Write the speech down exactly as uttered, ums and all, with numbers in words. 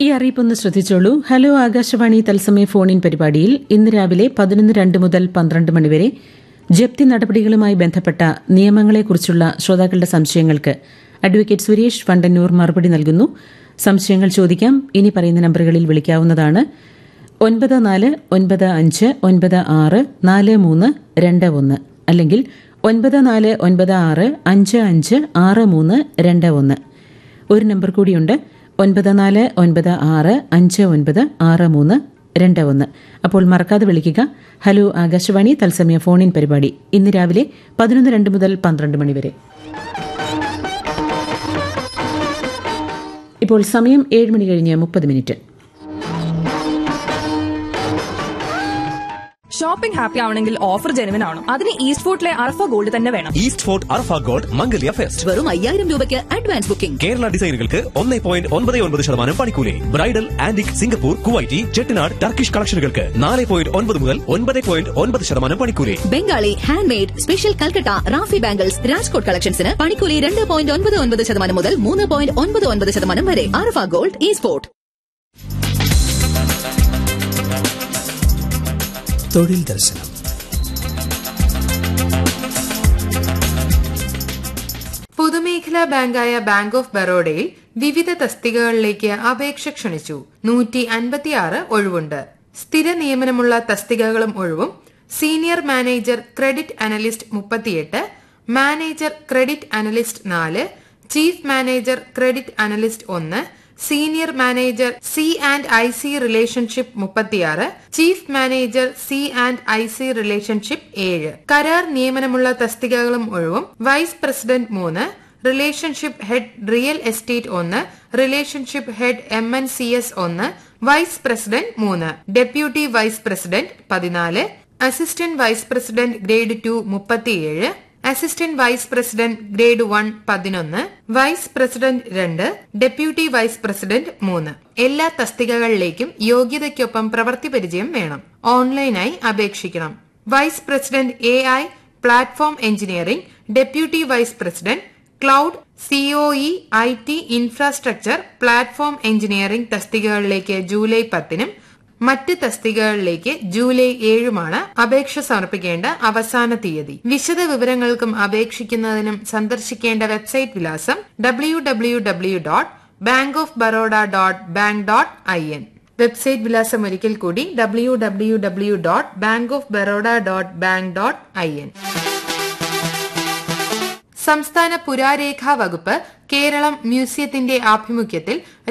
ഈ അറിയിപ്പൊന്ന് ശ്രദ്ധിച്ചോളൂ. ഹലോ ആകാശവാണി തത്സമയ ഫോണിൻ പരിപാടിയിൽ ഇന്ന് രാവിലെ പതിനൊന്ന് രണ്ട് മുതൽ പന്ത്രണ്ട് മണിവരെ ജപ്തി നടപടികളുമായി ബന്ധപ്പെട്ട നിയമങ്ങളെക്കുറിച്ചുള്ള ശ്രോതാക്കളുടെ സംശയങ്ങൾക്ക് അഡ്വക്കേറ്റ് സുരേഷ് വണ്ടന്നൂർ മറുപടി നൽകുന്നു. സംശയങ്ങൾ ചോദിക്കാം. ഇനി പറയുന്ന നമ്പറുകളിൽ വിളിക്കാവുന്നതാണ്. ഒൻപത് നാല് ഒൻപത് അഞ്ച് ഒൻപത് ആറ് നാല് മൂന്ന് രണ്ട് ഒന്ന് അല്ലെങ്കിൽ ഒൻപത് നാല് ഒൻപത് ആറ് അഞ്ച് അഞ്ച് ആറ് മൂന്ന് രണ്ട് ഒന്ന്. ഒരു നമ്പർ കൂടിയുണ്ട്, ഒൻപത് നാല് ഒൻപത് ആറ് അഞ്ച് ഒൻപത് ആറ് മൂന്ന് രണ്ട് ഒന്ന്. അപ്പോൾ മറക്കാതെ വിളിക്കുക. ഹലോ ആകാശവാണി തത്സമയ ഫോണിൻ പരിപാടി ഇന്ന് രാവിലെ പതിനൊന്ന് രണ്ട് മുതൽ പന്ത്രണ്ട് മണിവരെ. ഇപ്പോൾ സമയം ഏഴ് മണി കഴിഞ്ഞ് മുപ്പത് മിനിറ്റ്. ഷോപ്പിംഗ് ഹാപ്പി ആവണമെങ്കിൽ ഓഫർ ജെനുവിൻ ആണ്. അതിന് ഈസ്റ്റ് ഫോർട്ടിലെ അർഫ ഗോൾഡ് തന്നെ വേണം. ഈസ്റ്റ് ഫോർട്ട് അർഫ ഗോൾഡ് മംഗല്യ ഫെസ്റ്റ്. വെറും അയ്യായിരം രൂപയ്ക്ക് അഡ്വാൻസ് ബുക്കിംഗ്. കേരള ഡിസൈനുകൾക്ക് ഒന്ന് പോയിന്റ് ഒൻപത് ഒൻപത് ശതമാനം പണിക്കൂലി. Bridal, antique, Singapore, Kuwaiti, Chettinad, Turkish കളക്ഷനുകൾക്ക് നാല് പോയിന്റ് ഒൻപത് മുതൽ ഒൻപത് പോയിന്റ് ഒൻപത് ശതമാനം പണിക്കൂലി. Bengali, hand made, special Calcutta, Rafi bangles, Rajkot കളക്ഷൻസിന് പണിക്കൂലി രണ്ട് പോയിന്റ് ഒൻപത് ഒൻപത് ശതമാനം മുതൽ മൂന്ന് പോയിന്റ് ഒൻപത് ഒൻപത് ശതമാനം വരെ. Arfa gold east fort. തൊഴിൽ ദർശനം. പൊതുമേഖലാ ബാങ്കായ ബാങ്ക് ഓഫ് ബറോഡയിൽ വിവിധ തസ്തികകളിലേക്ക് അപേക്ഷ ക്ഷണിച്ചു. നൂറ്റി അൻപത്തിയാറ് ഒഴിവുണ്ട്. സ്ഥിര നിയമനമുള്ള തസ്തികകളും ഒഴിവും സീനിയർ മാനേജർ ക്രെഡിറ്റ് അനലിസ്റ്റ് മുപ്പത്തിയെട്ട്, മാനേജർ ക്രെഡിറ്റ് അനലിസ്റ്റ് നാല്, ചീഫ് മാനേജർ ക്രെഡിറ്റ് അനലിസ്റ്റ് ഒന്ന്, senior manager C and I C relationship മുപ്പത്തിയാറ്, chief manager C and I C relationship ഏഴ്. കരാർ നിയമനമുള്ള തസ്തികകളും ഒഴിവും വൈസ് പ്രസിഡന്റ് മൂന്ന്, റിലേഷൻഷിപ്പ് ഹെഡ് റിയൽ എസ്റ്റേറ്റ് ഒന്ന്, relationship head M N C S ഒന്ന്, vice president മൂന്ന്, deputy vice president പതിനാല്, assistant vice president grade two മുപ്പത്തിയേഴ്, assistant vice president grade one പതിനൊന്ന്, vice president രണ്ട്, ഡെപ്യൂട്ടി വൈസ് പ്രസിഡന്റ് മൂന്ന്. എല്ലാ തസ്തികകളിലേക്കും യോഗ്യതയ്ക്കൊപ്പം പ്രവൃത്തി പരിചയം വേണം. ഓൺലൈനായി അപേക്ഷിക്കണം. Vice president A I platform engineering, deputy vice president cloud, COE I T infrastructure platform engineering തസ്തികകളിലേക്ക് July പത്തിനും മറ്റ് തസ്തികകളിലേക്ക് ജൂലൈ ഏഴുമാണ് അപേക്ഷ സമർപ്പിക്കേണ്ട അവസാന തീയതി. വിശദ വിവരങ്ങൾക്കും അപേക്ഷിക്കുന്നതിനും സന്ദർശിക്കേണ്ട വെബ്സൈറ്റ് വിലാസം W W W dot bank of Baroda dot bank dot I N. Website വിലാസം ഒരിക്കൽ കൂടി W W W dot bank of Baroda dot bank dot I N. സംസ്ഥാന പുരാരേഖാ വകുപ്പ് കേരളം മ്യൂസിയത്തിന്റെ ആഭിമുഖ്യത്തിൽ